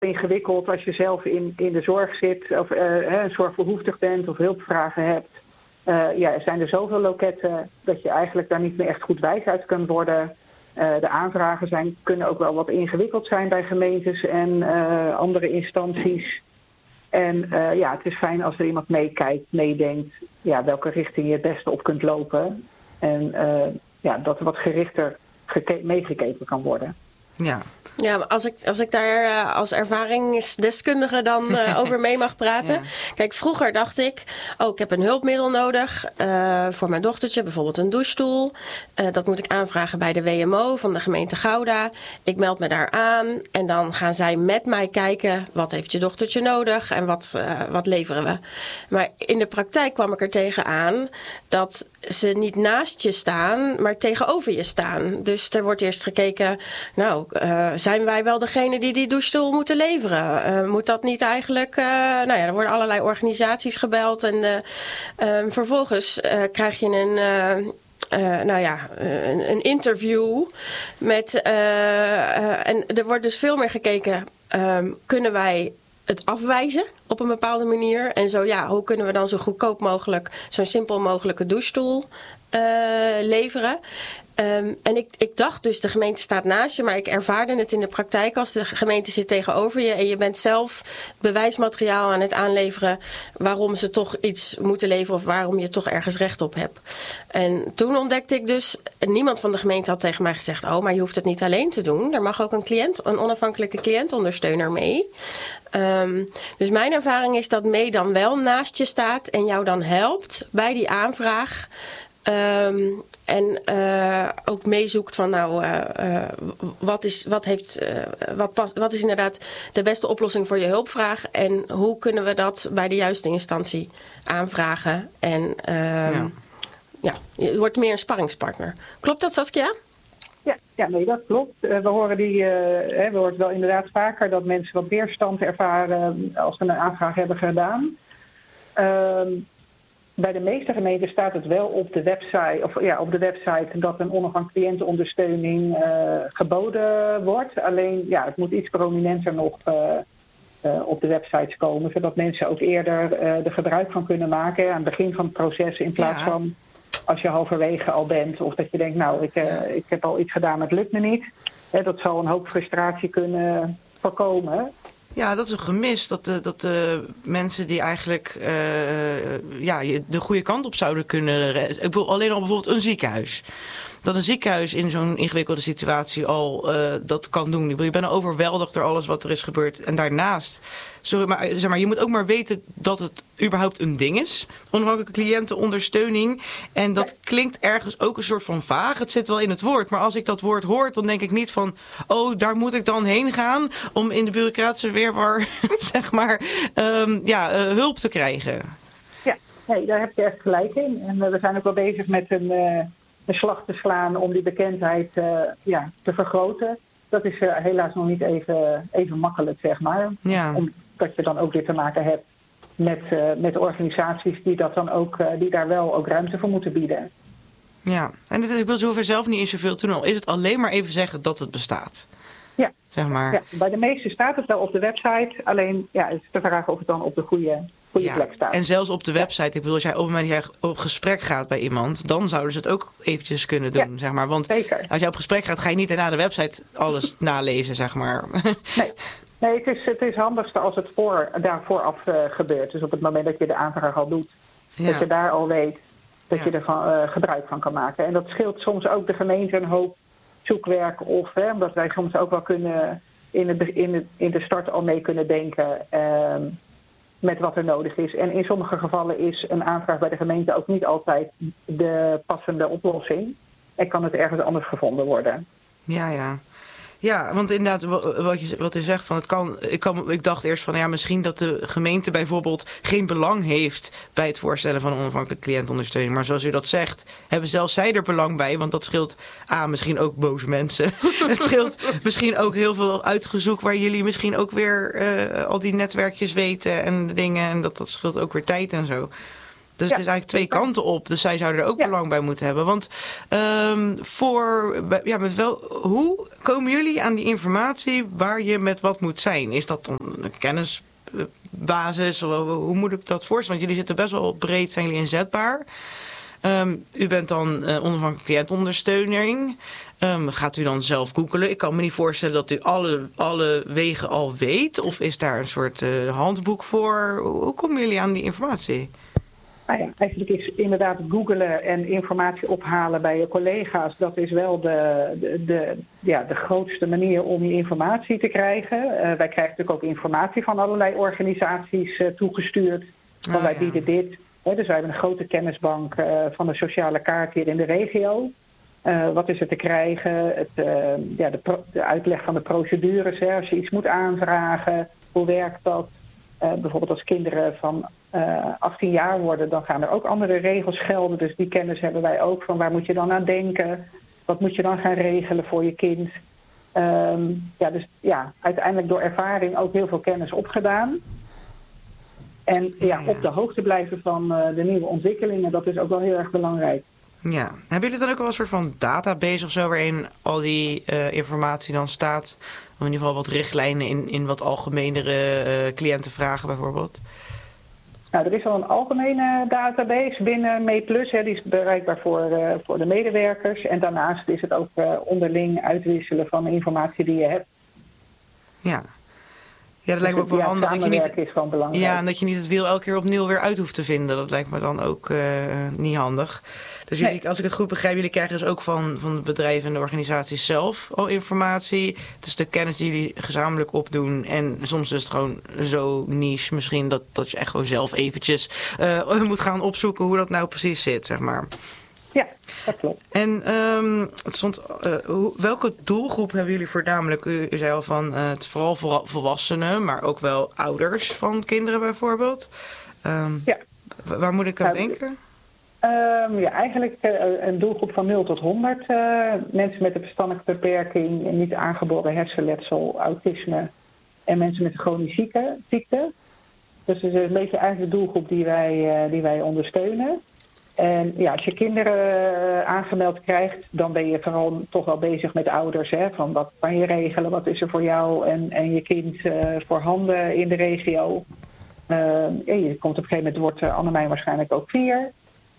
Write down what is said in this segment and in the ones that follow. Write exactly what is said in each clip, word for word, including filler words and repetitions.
ingewikkeld als je zelf in, in de zorg zit of uh, zorgbehoeftig bent of hulpvragen hebt. Uh, ja, er zijn er zoveel loketten dat je eigenlijk daar niet meer echt goed wijs uit kunt worden. Uh, de aanvragen zijn, kunnen ook wel wat ingewikkeld zijn bij gemeentes en uh, andere instanties. En uh, ja, het is fijn als er iemand meekijkt, meedenkt, ja, welke richting je het beste op kunt lopen. En uh, ja, dat er wat gerichter geke- meegekeken kan worden. Ja. Ja, maar als ik, als ik daar uh, als ervaringsdeskundige dan uh, over mee mag praten. Ja. Kijk, vroeger dacht ik, oh, ik heb een hulpmiddel nodig uh, voor mijn dochtertje, bijvoorbeeld een douchestoel. Uh, dat moet ik aanvragen bij de W M O van de gemeente Gouda. Ik meld me daar aan en dan gaan zij met mij kijken, wat heeft je dochtertje nodig en wat, uh, wat leveren we. Maar in de praktijk kwam ik er tegenaan dat ze niet naast je staan, maar tegenover je staan. Dus er wordt eerst gekeken, nou, uh, zijn wij wel degene die die douchestoel moeten leveren? Uh, moet dat niet eigenlijk... Uh, nou ja, er worden allerlei organisaties gebeld. En uh, uh, vervolgens uh, krijg je een... Uh, Uh, nou ja, een, een interview met... Uh, uh, en er wordt dus veel meer gekeken, um, kunnen wij het afwijzen op een bepaalde manier? En zo ja, hoe kunnen we dan zo goedkoop mogelijk, zo'n simpel mogelijke douchestoel uh, leveren? Um, en ik, ik dacht dus, de gemeente staat naast je, maar ik ervaarde het in de praktijk als de gemeente zit tegenover je en je bent zelf bewijsmateriaal aan het aanleveren waarom ze toch iets moeten leveren of waarom je toch ergens recht op hebt. En toen ontdekte ik dus, niemand van de gemeente had tegen mij gezegd, oh, maar je hoeft het niet alleen te doen. Er mag ook een cliënt, een onafhankelijke cliëntondersteuner mee. Um, dus mijn ervaring is dat mee dan wel naast je staat en jou dan helpt bij die aanvraag. Um, en uh, ook meezoekt van nou, uh, uh, wat, is, wat, heeft, uh, wat, pas, wat is inderdaad de beste oplossing voor je hulpvraag en hoe kunnen we dat bij de juiste instantie aanvragen. En um, ja. ja, je wordt meer een sparringspartner. Klopt dat, Saskia? Ja, ja, nee, dat klopt. Uh, we horen die, uh, hè, we horen wel inderdaad vaker dat mensen wat weerstand ervaren als ze een aanvraag hebben gedaan. Uh, Bij de meeste gemeenten staat het wel op de website, of ja, op de website dat een onafhankelijke cliëntenondersteuning uh, geboden wordt. Alleen ja, het moet iets prominenter nog uh, uh, op de websites komen, zodat mensen ook eerder uh, er gebruik van kunnen maken aan het begin van het proces, in plaats ja. van als je halverwege al bent of dat je denkt, nou, ik, uh, ik heb al iets gedaan, maar het lukt me niet. Hè, dat zal een hoop frustratie kunnen voorkomen. Ja, dat is een gemis. Dat de, dat de mensen die eigenlijk uh, ja, de goede kant op zouden kunnen... Ik bedoel, alleen al bijvoorbeeld een ziekenhuis. Dat een ziekenhuis in zo'n ingewikkelde situatie al uh, dat kan doen. Ik bedoel, je bent overweldigd door alles wat er is gebeurd. En daarnaast, sorry, maar, zeg maar je moet ook maar weten dat het überhaupt een ding is. Onafhankelijke cliëntenondersteuning. En dat klinkt ergens ook een soort van vaag. Het zit wel in het woord. Maar als ik dat woord hoor, dan denk ik niet van... oh, daar moet ik dan heen gaan om in de bureaucratische weerwar, zeg maar, um, ja, uh, hulp te krijgen. Ja, nee, daar heb je echt gelijk in. En uh, we zijn ook wel bezig met een... Uh... een slag te slaan om die bekendheid uh, ja, te vergroten. Dat is uh, helaas nog niet even, even makkelijk, zeg maar. Ja. Omdat je dan ook weer te maken hebt met, uh, met organisaties die, dat dan ook, uh, die daar wel ook ruimte voor moeten bieden. Ja, en ik wil zover zelf niet eens zoveel te doen. Is het alleen maar even zeggen dat het bestaat? Ja. Zeg maar. Ja, bij de meeste staat het wel op de website. Alleen ja, het is te vragen of het dan op de goede... Ja, en zelfs op de website, ik bedoel, als jij op het moment dat jij op gesprek gaat bij iemand, dan zouden ze het ook eventjes kunnen doen, ja, zeg maar. Want zeker. Als jij op gesprek gaat, ga je niet daarna de website alles nalezen, zeg maar. Nee, nee het, is, het is handigste als het voor, daar vooraf uh, gebeurt. Dus op het moment dat je de aanvraag al doet, ja, dat je daar al weet dat ja, je er van, uh, gebruik van kan maken. En dat scheelt soms ook de gemeente een hoop zoekwerk of, hè, omdat wij soms ook wel kunnen in, het, in, het, in de start al mee kunnen denken... Uh, met wat er nodig is. En in sommige gevallen is een aanvraag bij de gemeente ook niet altijd de passende oplossing. En kan het ergens anders gevonden worden. Ja, ja. Ja, want inderdaad, wat je, wat je zegt, van het kan, ik, kan, ik dacht eerst van ja, misschien dat de gemeente bijvoorbeeld geen belang heeft bij het voorstellen van een onafhankelijke cliëntondersteuning. Maar zoals u dat zegt, hebben zelfs zij er belang bij, want dat scheelt ah, misschien ook boze mensen. Het scheelt misschien ook heel veel uitgezoek waar jullie misschien ook weer uh, al die netwerkjes weten en dingen. En dat, dat scheelt ook weer tijd en zo. Dus ja. het is eigenlijk twee kanten op. Dus zij zouden er ook ja. belang bij moeten hebben. Want um, voor, ja, met wel, hoe komen jullie aan die informatie waar je met wat moet zijn? Is dat dan een kennisbasis? Hoe moet ik dat voorstellen? Want jullie zitten best wel breed, zijn jullie inzetbaar. Um, u bent dan uh, onafhankelijk cliëntondersteuning. Um, gaat u dan zelf googelen? Ik kan me niet voorstellen dat u alle, alle wegen al weet. Of is daar een soort uh, handboek voor? Hoe komen jullie aan die informatie? Nou ja, eigenlijk is inderdaad googelen en informatie ophalen bij je collega's. Dat is wel de, de, de, ja, de grootste manier om die informatie te krijgen. Uh, wij krijgen natuurlijk ook informatie van allerlei organisaties uh, toegestuurd. Van oh, wij ja. bieden dit. He, dus wij hebben een grote kennisbank uh, van de sociale kaart hier in de regio. Uh, wat is er te krijgen? Het, uh, ja, de, pro- de uitleg van de procedures. Hè, als je iets moet aanvragen, hoe werkt dat? Uh, bijvoorbeeld als kinderen van uh, achttien jaar worden, dan gaan er ook andere regels gelden. Dus die kennis hebben wij ook van waar moet je dan aan denken? Wat moet je dan gaan regelen voor je kind? Um, ja, dus ja, uiteindelijk door ervaring ook heel veel kennis opgedaan. En ja, op de hoogte blijven van uh, de nieuwe ontwikkelingen, dat is ook wel heel erg belangrijk. Ja, hebben jullie dan ook wel een soort van database of zo waarin al die uh, informatie dan staat? Of in ieder geval wat richtlijnen in, in wat algemenere uh, cliëntenvragen bijvoorbeeld? Nou, er is al een algemene database binnen MeePlus. Hè, die is bereikbaar voor, uh, voor de medewerkers. En daarnaast is het ook uh, onderling uitwisselen van de informatie die je hebt. Ja. Ja, dat lijkt me ook wel ja, handig. Dat je niet, is gewoon belangrijk. Ja, en dat je niet het wiel elke keer opnieuw weer uit hoeft te vinden. Dat lijkt me dan ook uh, niet handig. Dus jullie, nee. Als ik het goed begrijp, jullie krijgen dus ook van, van de bedrijven en de organisaties zelf al informatie. Het is de kennis die jullie gezamenlijk opdoen. En soms is het gewoon zo niche misschien dat, dat je echt gewoon zelf eventjes uh, moet gaan opzoeken hoe dat nou precies zit, zeg maar. Ja, dat klopt. En um, het stond, uh, hoe, welke doelgroep hebben jullie voornamelijk? U, u zei al van uh, het vooral voor volwassenen, maar ook wel ouders van kinderen bijvoorbeeld. Um, ja. Waar moet ik aan nou, denken? Um, ja, eigenlijk uh, een doelgroep van nul tot honderd. Uh, mensen met een verstandelijke beperking, niet aangeboren hersenletsel, autisme en mensen met een chronische ziekte. Dus het is een beetje eigenlijk de doelgroep die wij, uh, die wij ondersteunen. En ja, als je kinderen aangemeld krijgt, dan ben je vooral toch wel bezig met ouders. Hè? Van wat kan je regelen, wat is er voor jou en, en je kind uh, voorhanden in de regio. Uh, ja, je komt op een gegeven moment, wordt uh, Annemijn waarschijnlijk ook vier.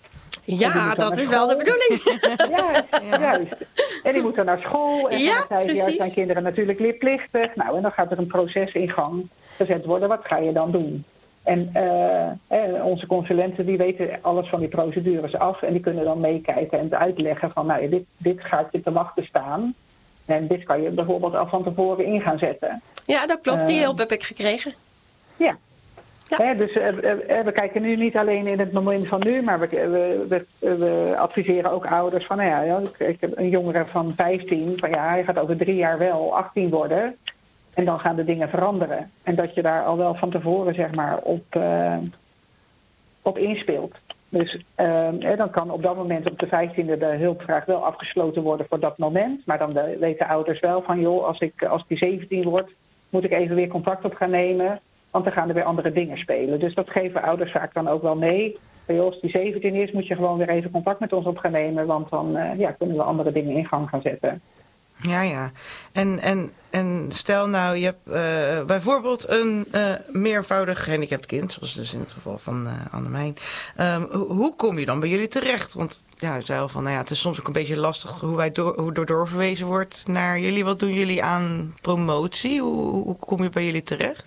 Ja, dat is wel de bedoeling. Ja, ja, juist. En die moet dan naar school. En ja, dan zijn, zijn kinderen natuurlijk leerplichtig. Nou, en dan gaat er een proces in gang gezet worden. Wat ga je dan doen? En uh, eh, onze consulenten die weten alles van die procedures af en die kunnen dan meekijken en uitleggen van nou, dit, dit gaat je te wachten staan. En dit kan je bijvoorbeeld al van tevoren in gaan zetten. Ja, dat klopt. Die hulp heb ik gekregen. Ja. ja. Hè, dus uh, we kijken nu niet alleen in het moment van nu, maar we, we, we, we adviseren ook ouders van nou ja, ja, ik heb een jongere van vijftien, van ja, hij gaat over drie jaar wel achttien worden. En dan gaan de dingen veranderen. En dat je daar al wel van tevoren zeg maar op, uh, op inspeelt. Dus uh, dan kan op dat moment op de vijftiende de hulpvraag wel afgesloten worden voor dat moment. Maar dan de, weten ouders wel van joh, als ik als die zeventien wordt, moet ik even weer contact op gaan nemen. Want dan gaan er weer andere dingen spelen. Dus dat geven ouders vaak dan ook wel mee. Joh, als die zeventien is, moet je gewoon weer even contact met ons op gaan nemen. Want dan uh, ja, kunnen we andere dingen in gang gaan zetten. Ja, ja. En, en, en stel nou, je hebt uh, bijvoorbeeld een uh, meervoudig gehandicapt kind, zoals dus in het geval van uh, Annemijn. Um, hoe kom je dan bij jullie terecht? Want ja, je zei al van, nou ja, het is soms ook een beetje lastig hoe wij door, hoe door doorverwezen wordt naar jullie. Wat doen jullie aan promotie? Hoe, hoe kom je bij jullie terecht?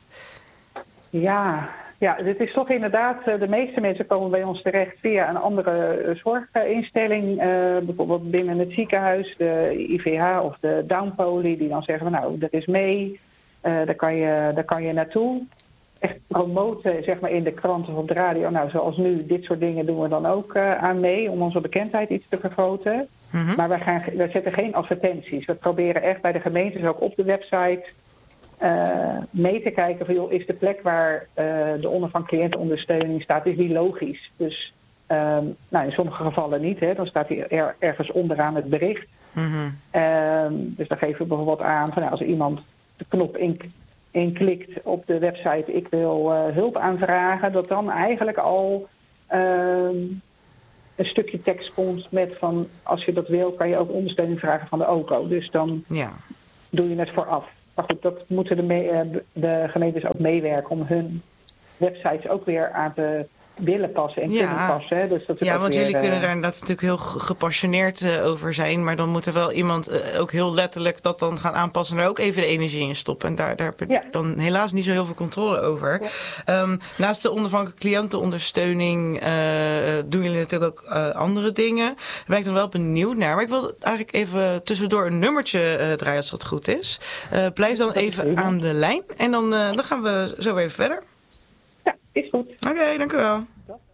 Ja, ja, dit is toch inderdaad, de meeste mensen komen bij ons terecht via een andere zorginstelling. Uh, bijvoorbeeld binnen het ziekenhuis, de I V H of de Downpoly, die dan zeggen, nou, dat is mee, uh, daar, kan je, daar kan je naartoe. Echt promoten, zeg maar, in de krant of op de radio. Nou, zoals nu, dit soort dingen doen we dan ook uh, aan mee om onze bekendheid iets te vergroten. Mm-hmm. Maar wij, gaan, wij zetten geen advertenties. We proberen echt bij de gemeentes ook op de website Uh, mee te kijken van joh, is de plek waar uh, de onafhankelijke cliëntenondersteuning staat, is die logisch? Dus um, nou, in sommige gevallen niet, hè, dan staat hij er, ergens onderaan het bericht. Mm-hmm. Um, dus dan geven we bijvoorbeeld aan van nou, als iemand de knop in, inklikt op de website ik wil uh, hulp aanvragen, dat dan eigenlijk al um, een stukje tekst komt met van als je dat wil, kan je ook ondersteuning vragen van de O C O. Dus dan ja. doe je het vooraf. Maar goed, dat moeten de, me- de gemeentes ook meewerken om hun websites ook weer aan te willen passen en ja. kunnen passen. Hè? Dus dat is ja, ook want weer, jullie kunnen uh, daar inderdaad natuurlijk heel gepassioneerd uh, over zijn. Maar dan moet er wel iemand uh, ook heel letterlijk dat dan gaan aanpassen en daar ook even de energie in stoppen. En daar, daar heb je ja. dan helaas niet zo heel veel controle over. Ja. Um, naast de onafhankelijke cliëntenondersteuning uh, doen jullie natuurlijk ook uh, andere dingen. Daar ben ik dan wel benieuwd naar. Maar ik wil eigenlijk even tussendoor een nummertje uh, draaien als dat goed is. Uh, blijf dan even aan de lijn en dan, uh, dan gaan we zo weer even verder. Ja, is goed. Oké, okay, dank u wel.